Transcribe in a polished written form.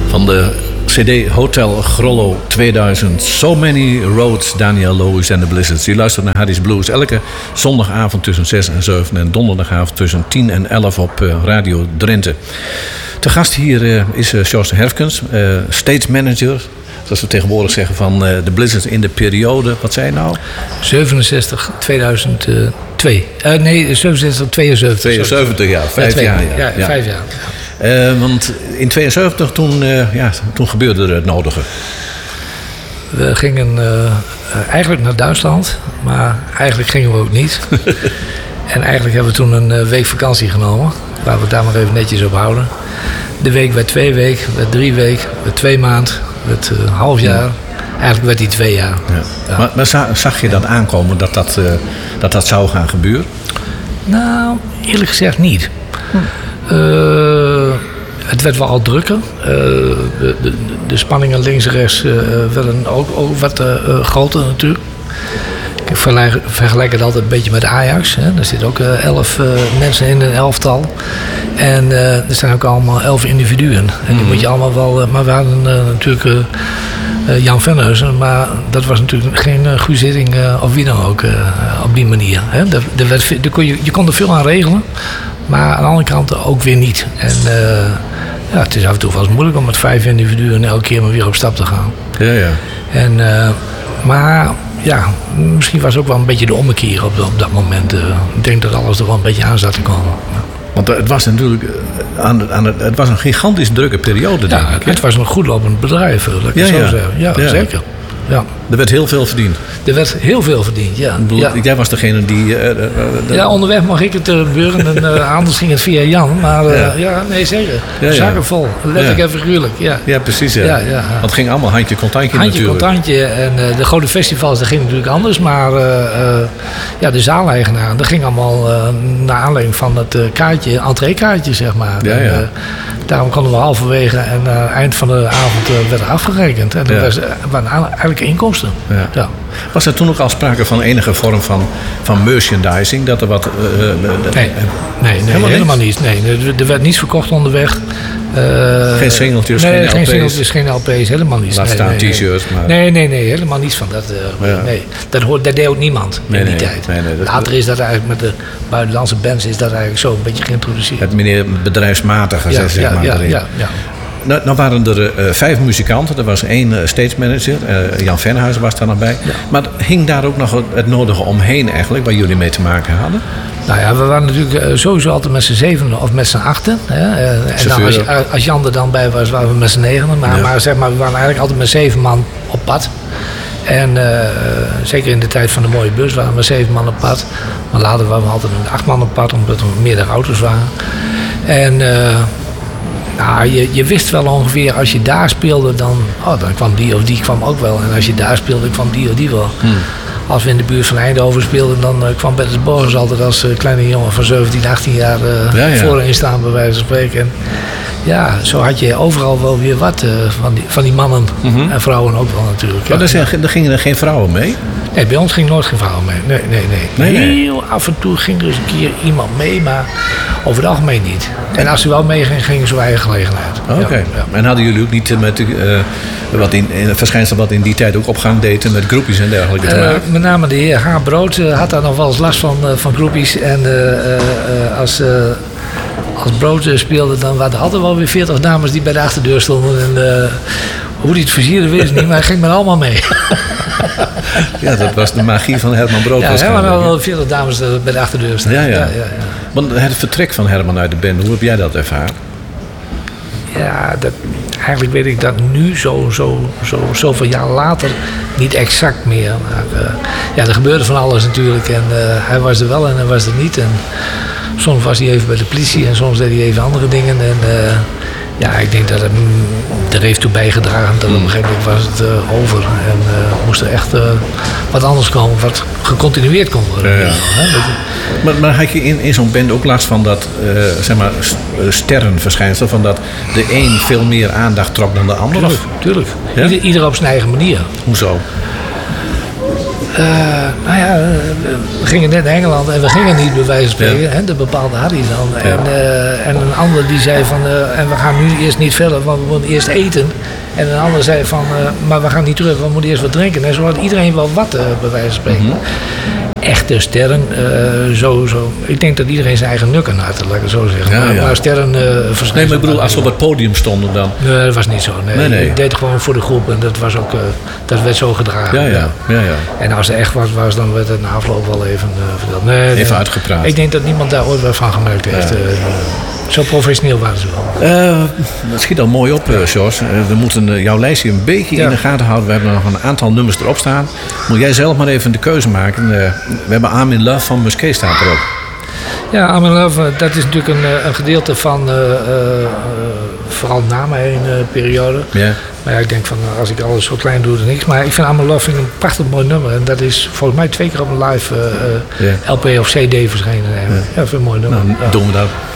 Van de CD Hotel Grollo 2000. So Many Roads, Daniel Lewis en de Blizzards. Je luistert naar Harry's Blues elke zondagavond tussen 6 en 7 en donderdagavond tussen 10 en 11 op Radio Drenthe. Te gast hier is Sjors Herfkens, stage manager, zoals we tegenwoordig zeggen, van de Blizzards in de periode, wat zei je nou? 67, 2002. Nee, 67, 72. 72, ja, 5 jaar. Ja, 5 jaar. Want in 72 toen gebeurde er het nodige. We gingen eigenlijk naar Duitsland, maar eigenlijk gingen we ook niet. En eigenlijk hebben we toen een week vakantie genomen. Laten we het daar maar even netjes op houden. De week werd 2 weken, werd 3 weken, werd 2 maanden, werd een half jaar. Eigenlijk werd die 2 jaar. Ja. Ja. Maar zag je dat aankomen dat zou gaan gebeuren? Nou, eerlijk gezegd niet. Het werd wel al drukker. De spanningen links en rechts werden ook wat groter natuurlijk. Ik vergelijk het altijd een beetje met Ajax. Hè. Er zitten ook 11 mensen in een elftal. En er zijn ook allemaal 11 individuen. En die moet je allemaal wel... maar we hadden natuurlijk Jan Venhuizen. Maar dat was natuurlijk geen goede zitting of wie dan ook op die manier. Hè. Je kon er veel aan regelen. Maar aan de andere kant ook weer niet. En het is af en toe wel eens moeilijk om met 5 individuen elke keer maar weer op stap te gaan. Ja. En, maar ja, misschien was het ook wel een beetje de ommekeer op dat moment. Ik denk dat alles er wel een beetje aan zat te komen. Want het was natuurlijk het was een gigantisch drukke periode, denk ik. Het was een goed lopend bedrijf, laat ik het zo zeggen. Ja, zeker. Ja. Er werd heel veel verdiend. Er werd heel veel verdiend, ja. Jij was degene die... onderweg mag ik het beuren en anders ging het via Jan. Maar nee, zeker. Zaken vol, letterlijk en figuurlijk. Ja, precies. Ja. Want het ging allemaal handje contantje natuurlijk. Handje contantje en de grote festivals, dat ging natuurlijk anders. Maar de zaaleigenaar, dat ging allemaal naar aanleiding van het kaartje, entreekaartje, zeg maar. Daarom konden we halverwege en eind van de avond werd afgerekend. En dat waren eigenlijk inkomsten. Ja. Was er toen ook al sprake van enige vorm van merchandising? Dat er wat... Nee, helemaal niet. Nee, er werd niets verkocht onderweg. Geen singeltjes, geen singeltjes, geen LP's, helemaal niets. Laat staan t-shirts. Maar... Nee, helemaal niets van dat. Nee. Dat deed ook niemand in die tijd. Later is dat eigenlijk met de buitenlandse bands is dat eigenlijk zo een beetje geïntroduceerd. Het meer bedrijfsmatige, zeg maar. Ja. Nou waren er 5 muzikanten. Er was 1 stage manager. Jan Venhuizen was daar nog bij. Ja. Maar hing daar ook nog het nodige omheen eigenlijk, waar jullie mee te maken hadden? Nou ja, we waren natuurlijk sowieso altijd met z'n 7 of met z'n 8. En dan als Jan er dan bij was, waren we met z'n 9. Maar zeg maar, we waren eigenlijk altijd met 7 man op pad. En zeker in de tijd van de mooie bus waren we met 7 man op pad. Maar later waren we altijd met 8 man op pad, omdat er meerdere auto's waren. En je wist wel ongeveer, als je daar speelde, dan kwam die of die kwam ook wel. En als je daar speelde, kwam die of die wel. Als we in de buurt van Eindhoven speelden, dan kwam Bertus Borgers altijd als kleine jongen van 17, 18 jaar voorin staan, bij wijze van spreken. En ja, zo had je overal wel weer wat van die mannen en vrouwen ook wel natuurlijk. Maar er gingen er geen vrouwen mee? Nee, bij ons ging nooit geen vrouwen mee. Nee. Heel af en toe ging er eens een keer iemand mee, maar over het algemeen niet. En als ze wel meegingen, gingen ze op eigen gelegenheid. Oké. Ja. En hadden jullie ook niet met het verschijnsel wat in die tijd ook op gang deed met groepjes en dergelijke te maken? Met name de heer H. Brood had daar nog wel eens last van groepjes. En als Brood speelde, dan waren er altijd wel weer 40 dames die bij de achterdeur stonden. En hoe hij het versierde wist niet, maar hij ging met allemaal mee. Ja, dat was de magie van Herman Brood. Ja, Herman had wel 40 dames bij de achterdeur staan. Ja. Want het vertrek van Herman uit de band, hoe heb jij dat ervaren? Ja, eigenlijk weet ik dat nu zoveel jaar later niet exact meer. Maar er gebeurde van alles natuurlijk. En hij was er wel en hij was er niet. En soms was hij even bij de politie en soms deed hij even andere dingen. En ik denk dat het er heeft toe bijgedragen dat op een gegeven moment was het over. En moest er echt wat anders komen, wat gecontinueerd kon worden. Ja. Maar had je in zo'n band ook last van dat sterrenverschijnsel? Van dat de een veel meer aandacht trok dan de ander? Tuurlijk. Ja? Ieder op zijn eigen manier. Hoezo? We gingen net naar Engeland en we gingen niet bij wijze van spreken. Hè, dat bepaalde Harry dan. Ja. En een ander die zei van, en we gaan nu eerst niet verder, want we moeten eerst eten. En een ander zei van, maar we gaan niet terug, we moeten eerst wat drinken. En zo had iedereen wel wat, bij wijze van spreken. Mm-hmm. Echte sterren, sowieso. Ik denk dat iedereen zijn eigen nukken had, laat ik het zo zeggen. Maar sterren verschijnen. Nee, maar ik bedoel, als we op het podium stonden dan. Nee, dat was niet zo. Nee. Ik deed het gewoon voor de groep en dat was ook, dat werd zo gedragen. Ja. En als er echt was, dan werd het na afloop wel even verteld. Even uitgepraat. Ik denk dat niemand daar ooit wat van gemerkt heeft. Zo professioneel waren ze wel. Dat schiet al mooi op, George. We moeten jouw lijstje een beetje in de gaten houden. We hebben nog een aantal nummers erop staan. Moet jij zelf maar even de keuze maken. We hebben I'm in Love van Musquet staat erop. Ja, I'm in Love, dat is natuurlijk een gedeelte van vooral na mijn periode. Yeah. Maar ja, ik denk van als ik alles zo klein doe, dan niks. Maar ik vind I'm in Love een prachtig mooi nummer. En dat is volgens mij 2 keer op een live LP of CD verschenen. Ja, vind ik een mooi nummer. Nou, doen we dat.